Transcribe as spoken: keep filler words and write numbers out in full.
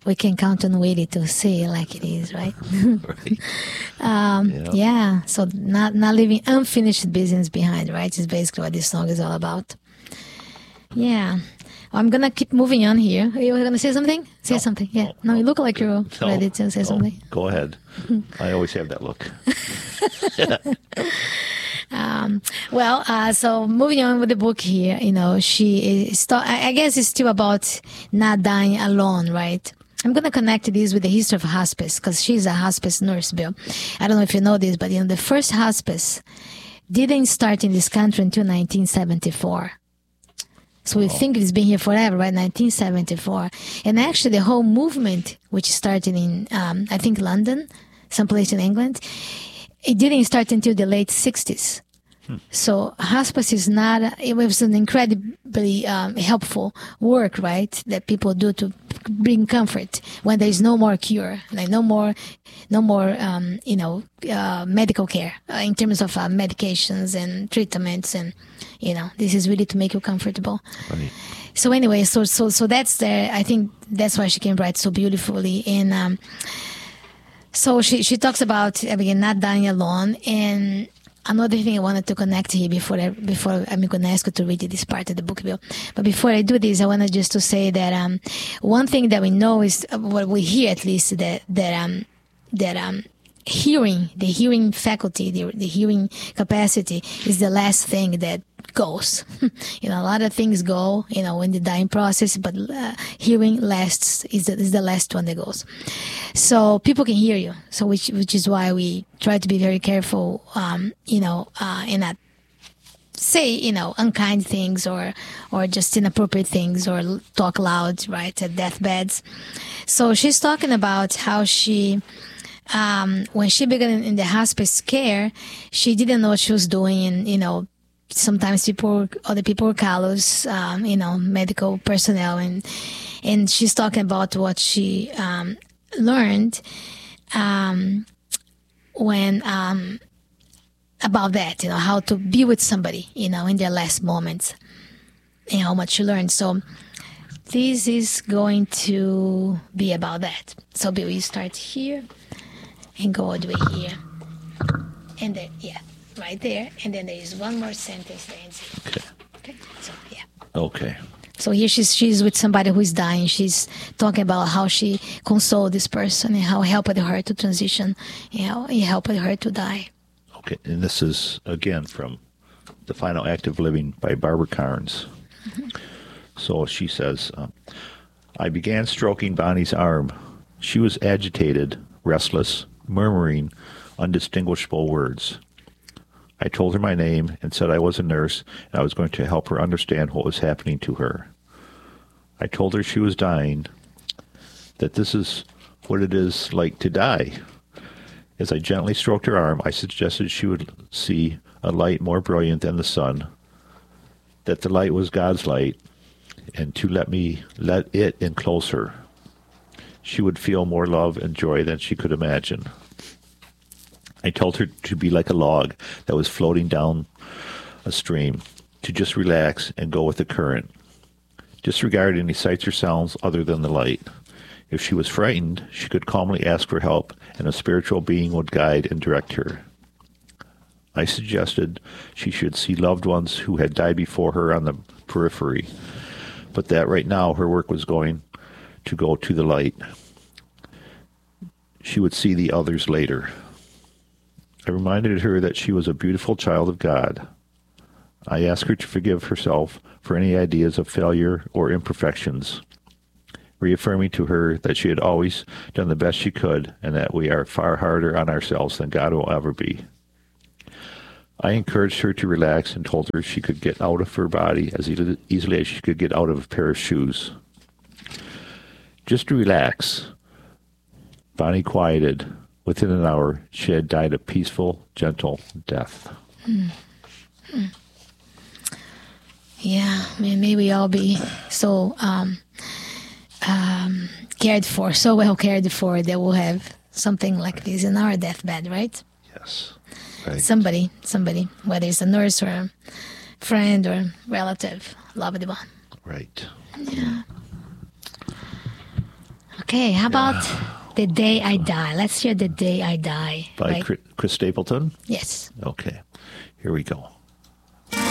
we can count on Willie to say it like it is, right? Right. um, Yeah. yeah. So not not leaving unfinished business behind, right? Is basically what this song is all about. Yeah. I'm gonna keep moving on here. You were gonna say something? Say No. something. Yeah. No, No, you no. look like you're No, ready to say no, something. Go ahead. I always have that look. Um, well, uh, so moving on with the book here, you know, she is, st- I I guess it's still about not dying alone, right? I'm going to connect this with the history of hospice because she's a hospice nurse, Bill. I don't know if you know this, but you know, the first hospice didn't start in this country until nineteen seventy-four. So we Oh. think it's been here forever, right? nineteen seventy-four. And actually the whole movement, which started in, um, I think, London, someplace in England, it didn't start until the late sixties. Hmm. So hospice is not, it was an incredibly um, helpful work, right, that people do to bring comfort when there's no more cure, like no more, no more, um, you know, uh, medical care uh, in terms of uh, medications and treatments, and you know, this is really to make you comfortable. Right. So anyway, so so so that's there. I think that's why she can write so beautifully. And um, so she she talks about again not dying alone. And another thing I wanted to connect here before I, before I'm going to ask you to read this part of the book, Bill. But before I do this, I wanted just to say that um, one thing that we know is uh, what we hear at least that that um that um. hearing, the hearing faculty, the, the hearing capacity is the last thing that goes. You know, a lot of things go, you know, in the dying process, but uh, hearing lasts, is the, is the last one that goes. So people can hear you. So which, which is why we try to be very careful, um, you know, uh, and not say, you know, unkind things or, or just inappropriate things or talk loud, right, at deathbeds. So she's talking about how she, Um, when she began in the hospice care, she didn't know what she was doing, and you know, sometimes people, other people were callous, um, you know, medical personnel, and and she's talking about what she um, learned um, when um, about that, you know, how to be with somebody, you know, in their last moments, and how much she learned. So this is going to be about that. So Bill, you start here. And go all the way here. And then, yeah, right there. And then there is one more sentence there. Okay. Okay. So, yeah. Okay. So here she's she's with somebody who is dying. She's talking about how she consoled this person and how it helped her to transition, you know, it helped her to die. Okay. And this is, again, from The Final Act of Living by Barbara Carnes. Mm-hmm. So she says, uh, I began stroking Bonnie's arm. She was agitated, restless, murmuring undistinguishable words. I told her my name and said I was a nurse and I was going to help her understand what was happening to her. I told her she was dying, that this is what it is like to die. As I gently stroked her arm, I suggested she would see a light more brilliant than the sun, that the light was God's light, and to let me let it enclose her. She would feel more love and joy than she could imagine. I told her to be like a log that was floating down a stream, to just relax and go with the current. Disregard any sights or sounds other than the light. If she was frightened, she could calmly ask for help, and a spiritual being would guide and direct her. I suggested she should see loved ones who had died before her on the periphery, but that right now her work was going to go to the light. She would see the others later. I reminded her that she was a beautiful child of God. I asked her to forgive herself for any ideas of failure or imperfections, reaffirming to her that she had always done the best she could and that we are far harder on ourselves than God will ever be. I encouraged her to relax and told her she could get out of her body as easily as she could get out of a pair of shoes. Just to relax. Bonnie quieted. Within an hour, she had died a peaceful, gentle death. Mm. Mm. Yeah, I mean, may we all be so um, um, cared for, so well cared for that we'll have something like this in our deathbed, right? Yes. Right. Somebody, somebody, whether it's a nurse or a friend or relative, loved one. Right. Yeah. Okay, how about The Day I Die? Let's hear The Day I Die. By right? Chris Chris Stapleton? Yes. Okay, here we go.